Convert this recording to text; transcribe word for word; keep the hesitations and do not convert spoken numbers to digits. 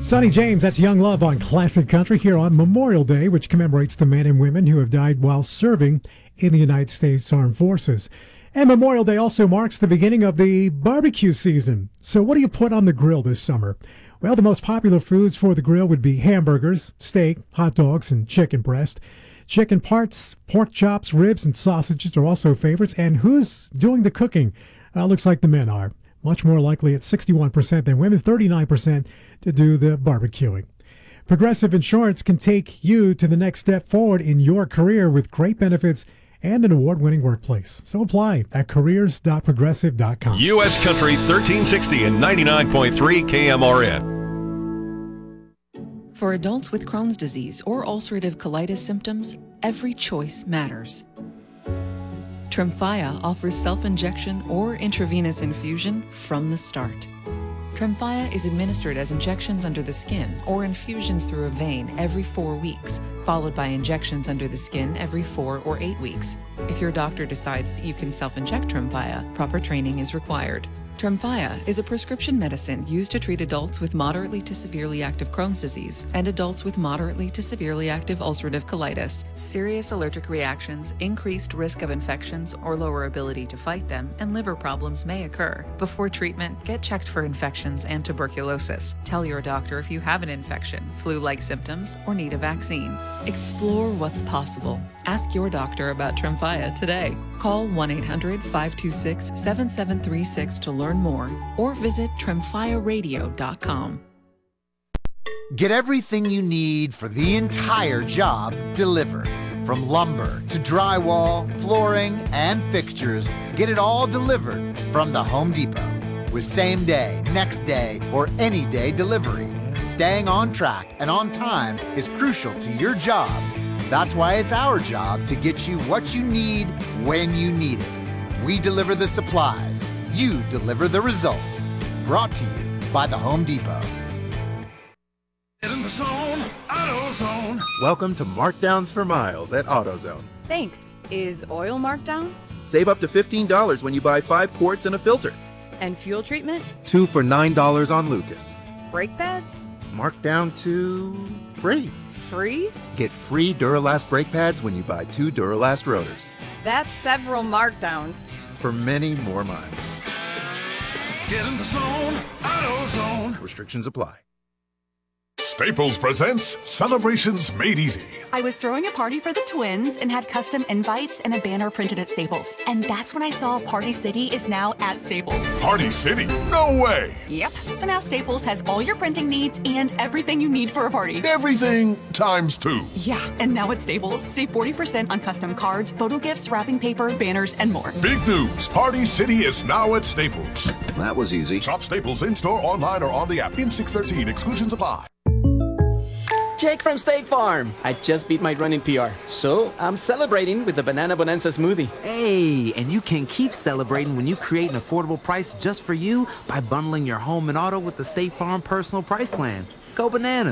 Sonny James, that's Young Love on Classic Country here on Memorial Day, which commemorates the men and women who have died while serving in the United States Armed Forces. And Memorial Day also marks the beginning of the barbecue season. So what do you put on the grill this summer? Well, the most popular foods for the grill would be hamburgers, steak, hot dogs, and chicken breast. Chicken parts, pork chops, ribs, and sausages are also favorites. And who's doing the cooking? Uh, looks like the men are. Much more likely at sixty-one percent than women, thirty-nine percent to do the barbecuing. Progressive Insurance can take you to the next step forward in your career with great benefits and an award-winning workplace. So apply at careers dot progressive dot com. U S Country thirteen sixty and ninety-nine point three K M R N. For adults with Crohn's disease or ulcerative colitis symptoms, every choice matters. Tremfya offers self-injection or intravenous infusion from the start. Tremfya is administered as injections under the skin or infusions through a vein every four weeks, followed by injections under the skin every four or eight weeks. If your doctor decides that you can self-inject Tremfya, proper training is required. Tremfya is a prescription medicine used to treat adults with moderately to severely active Crohn's disease and adults with moderately to severely active ulcerative colitis. Serious allergic reactions, increased risk of infections or lower ability to fight them, and liver problems may occur. Before treatment, get checked for infections and tuberculosis. Tell your doctor if you have an infection, flu-like symptoms, or need a vaccine. Explore what's possible. Ask your doctor about Tremfya today. Call one eight hundred, five two six, seven seven three six to learn more or visit tremfya radio dot com. Get everything you need for the entire job delivered. From lumber to drywall, flooring, and fixtures, get it all delivered from the Home Depot. With same day, next day, or any day delivery, staying on track and on time is crucial to your job. That's why it's our job to get you what you need when you need it. We deliver the supplies. You deliver the results. Brought to you by the Home Depot. Get in the zone, AutoZone. Welcome to Markdowns for Miles at AutoZone. Thanks. Is oil marked down? Save up to fifteen dollars when you buy five quarts and a filter. And fuel treatment? Two for nine dollars on Lucas. Brake pads? Marked down to free. Free? Get free Duralast brake pads when you buy two Duralast rotors. That's several markdowns. For many more miles. Get in the zone, AutoZone. Restrictions apply. Staples presents Celebrations Made Easy. I was throwing a party for the twins and had custom invites and a banner printed at Staples. And that's when I saw Party City is now at Staples. Party City? No way! Yep. So now Staples has all your printing needs and everything you need for a party. Everything times two. Yeah, and now at Staples, save forty percent on custom cards, photo gifts, wrapping paper, banners, and more. Big news! Party City is now at Staples. That was easy. Shop Staples in-store, online, or on the app. In six thirteen, exclusions apply. Jake from State Farm. I just beat my running P R, so I'm celebrating with the Banana Bonanza smoothie. Hey, and you can keep celebrating when you create an affordable price just for you by bundling your home and auto with the State Farm Personal Price Plan. Go bananas.